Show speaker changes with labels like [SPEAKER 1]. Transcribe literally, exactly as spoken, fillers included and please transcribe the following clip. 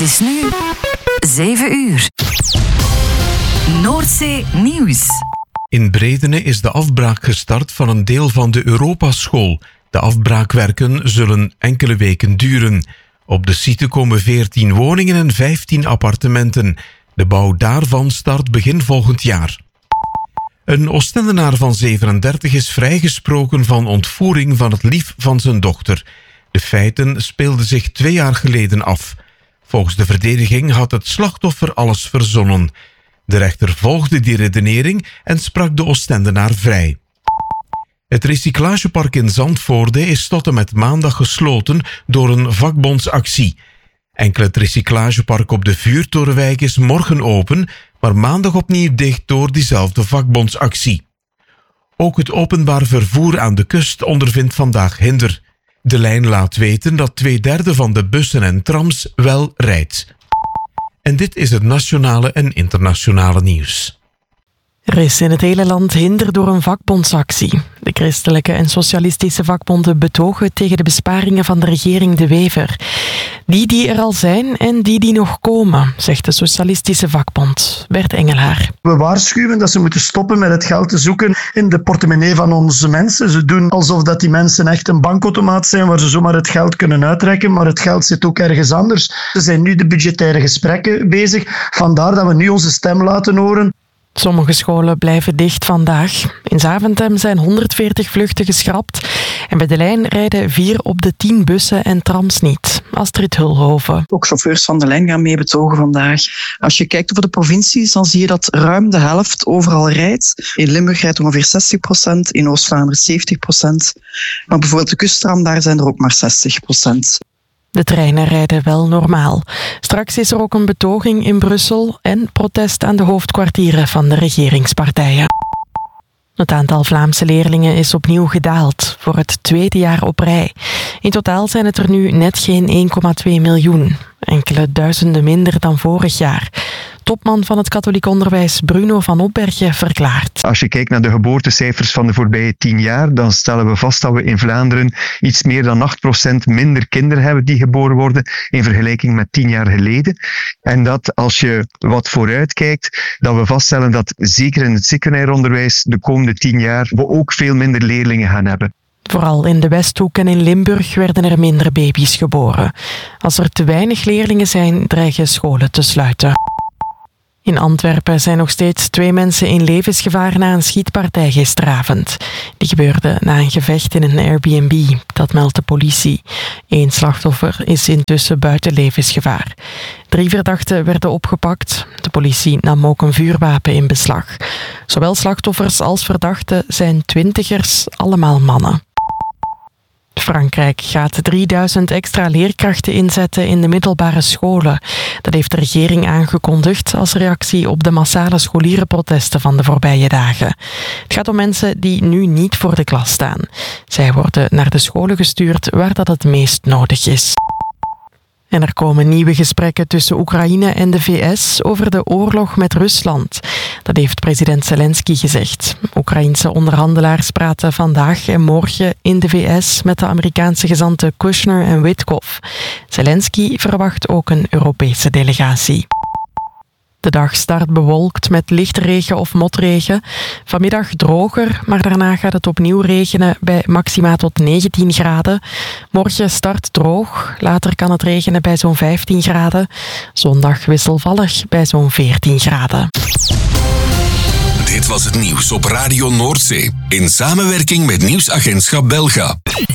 [SPEAKER 1] Het is nu zeven uur. Noordzee Nieuws.
[SPEAKER 2] In Bredene is de afbraak gestart van een deel van de Europaschool. De afbraakwerken zullen enkele weken duren. Op de site komen veertien woningen en vijftien appartementen. De bouw daarvan start begin volgend jaar. Een Oostendenaar van zevenendertig is vrijgesproken van ontvoering van het lief van zijn dochter. De feiten speelden zich twee jaar geleden af. Volgens de verdediging had het slachtoffer alles verzonnen. De rechter volgde die redenering en sprak de Oostendenaar vrij. Het recyclagepark in Zandvoorde is tot en met maandag gesloten door een vakbondsactie. Enkel het recyclagepark op de Vuurtorenwijk is morgen open, maar maandag opnieuw dicht door diezelfde vakbondsactie. Ook het openbaar vervoer aan de kust ondervindt vandaag hinder. De lijn laat weten dat twee derde van de bussen en trams wel rijdt. En dit is het nationale en internationale nieuws.
[SPEAKER 3] Er is in het hele land hinder door een vakbondsactie. De christelijke en socialistische vakbonden betogen tegen de besparingen van de regering De Wever. Die die er al zijn en die die nog komen, zegt de socialistische vakbond. Bert Engelaar.
[SPEAKER 4] We waarschuwen dat ze moeten stoppen met het geld te zoeken in de portemonnee van onze mensen. Ze doen alsof dat die mensen echt een bankautomaat zijn waar ze zomaar het geld kunnen uittrekken, maar het geld zit ook ergens anders. Ze zijn nu de budgettaire gesprekken bezig. Vandaar dat we nu onze stem laten horen.
[SPEAKER 3] Sommige scholen blijven dicht vandaag. In Zaventem zijn honderdveertig vluchten geschrapt en bij de lijn rijden vier op de tien bussen en trams niet. Astrid Hulhoven.
[SPEAKER 5] Ook chauffeurs van de lijn gaan mee betogen vandaag. Als je kijkt over de provincies, dan zie je dat ruim de helft overal rijdt. In Limburg rijdt ongeveer zestig procent, in Oost-Vlaanderen zeventig procent. Maar bijvoorbeeld de kusttram, daar zijn er ook maar zestig procent.
[SPEAKER 3] De treinen rijden wel normaal. Straks is er ook een betoging in Brussel en protest aan de hoofdkwartieren van de regeringspartijen. Het aantal Vlaamse leerlingen is opnieuw gedaald, voor het tweede jaar op rij. In totaal zijn het er nu net geen één komma twee miljoen. Enkele duizenden minder dan vorig jaar. Topman van het katholiek onderwijs Bruno van Opbergen verklaart.
[SPEAKER 6] Als je kijkt naar de geboortecijfers van de voorbije tien jaar, dan stellen we vast dat we in Vlaanderen iets meer dan acht procent minder kinderen hebben die geboren worden in vergelijking met tien jaar geleden. En dat als je wat vooruit kijkt, dat we vaststellen dat zeker in het secundair de komende tien jaar we ook veel minder leerlingen gaan hebben.
[SPEAKER 3] Vooral in de Westhoek en in Limburg werden er minder baby's geboren. Als er te weinig leerlingen zijn, dreigen scholen te sluiten. In Antwerpen zijn nog steeds twee mensen in levensgevaar na een schietpartij gisteravond. Die gebeurde na een gevecht in een Airbnb, dat meldt de politie. Eén slachtoffer is intussen buiten levensgevaar. Drie verdachten werden opgepakt. De politie nam ook een vuurwapen in beslag. Zowel slachtoffers als verdachten zijn twintigers, allemaal mannen. Frankrijk gaat drieduizend extra leerkrachten inzetten in de middelbare scholen. Dat heeft de regering aangekondigd als reactie op de massale scholierenprotesten van de voorbije dagen. Het gaat om mensen die nu niet voor de klas staan. Zij worden naar de scholen gestuurd waar dat het meest nodig is. En er komen nieuwe gesprekken tussen Oekraïne en de V S over de oorlog met Rusland. Dat heeft president Zelensky gezegd. Oekraïense onderhandelaars praten vandaag en morgen in de V S met de Amerikaanse gezanten Kushner en Witkoff. Zelensky verwacht ook een Europese delegatie. De dag start bewolkt met lichte regen of motregen. Vanmiddag droger, maar daarna gaat het opnieuw regenen bij maxima tot negentien graden. Morgen start droog, later kan het regenen bij zo'n vijftien graden. Zondag wisselvallig bij zo'n veertien graden.
[SPEAKER 7] Dit was het nieuws op Radio Noordzee in samenwerking met Nieuwsagentschap Belga.